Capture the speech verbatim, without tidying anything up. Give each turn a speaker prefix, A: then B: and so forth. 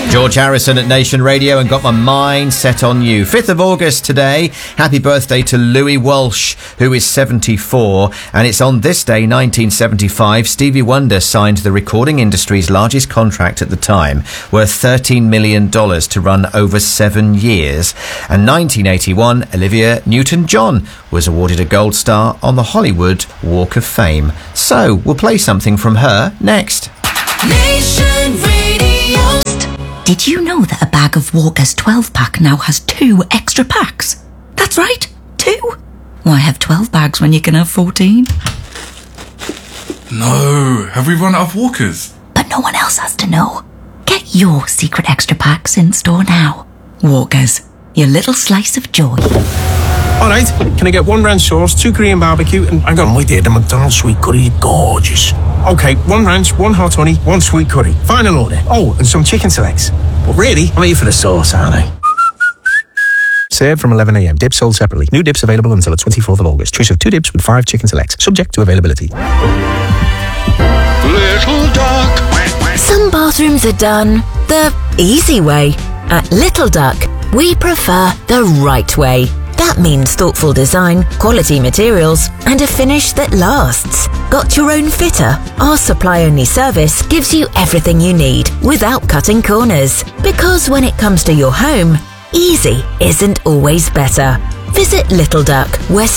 A: George Harrison at Nation Radio and got my mind set on you. fifth of August today. Happy birthday to Louis Walsh, who is seventy-four. And it's on this day, nineteen seventy-five, Stevie Wonder signed the recording industry's largest contract at the time, worth thirteen million dollars to run over seven years. And nineteen eighty-one, Olivia Newton-John was awarded a gold star on the Hollywood Walk of Fame. So, we'll play something from her next.
B: Nation Radio.
C: Did you know that a bag of Walker's twelve pack now has two extra packs? That's right, two. Why have twelve bags when you can have fourteen?
D: No, have we run out of Walkers?
C: But no one else has to know. Get your secret extra packs in store now. Walker's, your little slice of joy.
E: All right, can I get one ranch sauce, two Korean barbecue, and hang on, wait there, the McDonald's sweet curry is gorgeous. Okay, one ranch, one hot honey, one sweet curry. Final order. Oh, and some chicken selects. But really, I'm here for the sauce, aren't I? Served from eleven a.m. Dips sold separately. New dips available until the twenty-fourth of August. Choice of two dips with five chicken selects. Subject to availability.
B: Little Duck.
F: Some bathrooms are done the easy way. At Little Duck, we prefer the right way. That means thoughtful design, quality materials, and a finish that lasts. Got your own fitter? Our supply-only service gives you everything you need without cutting corners. Because when it comes to your home, easy isn't always better. Visit Little Duck, West